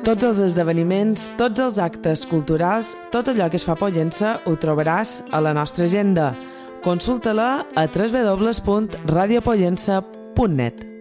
Tots els esdeveniments, tots els actes culturals, tot allò que es fa a Pollença ho trobaràs a la nostra agenda. Consulta-la a www.radiopollença.net.